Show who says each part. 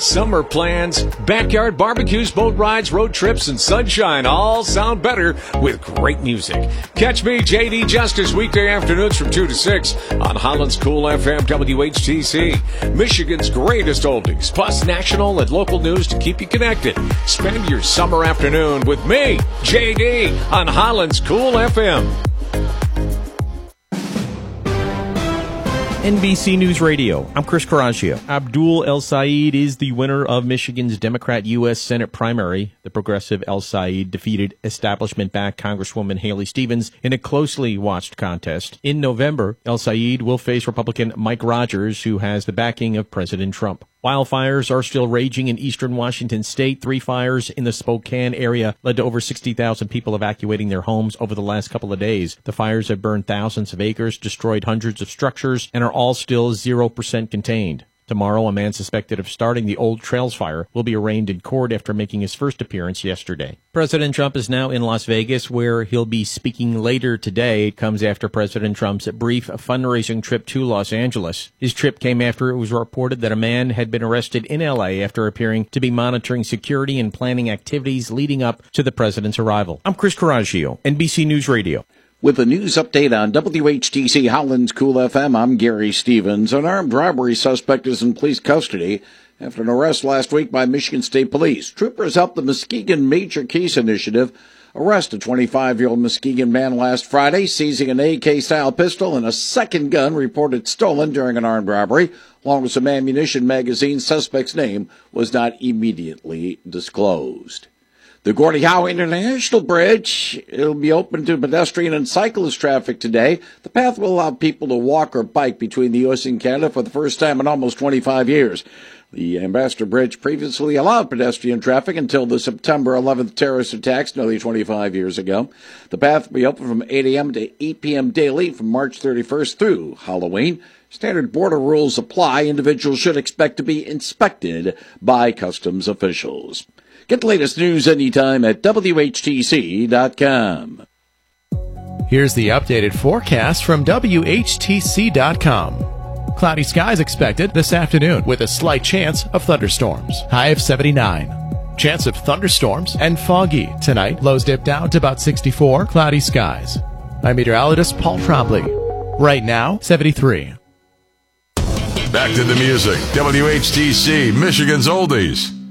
Speaker 1: Summer plans, backyard barbecues, boat rides, road trips, and sunshine all sound better with great music. Catch me, JD Justice, weekday afternoons from 2 to 6 on Holland's Cool FM WHTC. Michigan's greatest oldies, plus national and local news to keep you connected. Spend your summer afternoon with me, JD, on Holland's Cool FM.
Speaker 2: NBC News Radio. I'm Chris Carragio. Abdul El Sayed is the winner of Michigan's Democrat U.S. Senate primary. The progressive El Sayed defeated establishment-backed Congresswoman Haley Stevens in a closely watched contest. In November, El Sayed will face Republican Mike Rogers, who has the backing of President Trump. Wildfires are still raging in eastern Washington state. 3 fires in the Spokane area led to over 60,000 people evacuating their homes over the last couple of days. The fires have burned thousands of acres, destroyed hundreds of structures, and are all still 0% contained. Tomorrow, a man suspected of starting the Old Trails fire will be arraigned in court after making his first appearance yesterday. President Trump is now in Las Vegas, where he'll be speaking later today. It comes after President Trump's brief fundraising trip to Los Angeles. His trip came after it was reported that a man had been arrested in L.A. after appearing to be monitoring security and planning activities leading up to the president's arrival. I'm Chris Carragio, NBC News Radio.
Speaker 3: With a news update on WHTC Holland's Cool FM, I'm Gary Stevens. An armed robbery suspect is in police custody after an arrest last week by Michigan State Police. Troopers helped the Muskegon Major Case Initiative arrest a 25-year-old Muskegon man last Friday, seizing an AK-style pistol and a second gun reported stolen during an armed robbery. Along with some ammunition magazines, suspect's name was not immediately disclosed. The Gordie Howe International Bridge, it'll be open to pedestrian and cyclist traffic today. The path will allow people to walk or bike between the U.S. and Canada for the first time in almost 25 years. The Ambassador Bridge previously allowed pedestrian traffic until the September 11th terrorist attacks nearly 25 years ago. The path will be open from 8 a.m. to 8 p.m. daily from March 31st through Halloween. Standard border rules apply. Individuals should expect to be inspected by customs officials. Get the latest news anytime at WHTC.com.
Speaker 4: Here's the updated forecast from WHTC.com. Cloudy skies expected this afternoon with a slight chance of thunderstorms. High of 79. Chance of thunderstorms and foggy tonight. Lows dip down to about 64. Cloudy skies. I'm meteorologist Paul Trombley. Right now, 73.
Speaker 5: Back to the music. WHTC, Michigan's Oldies.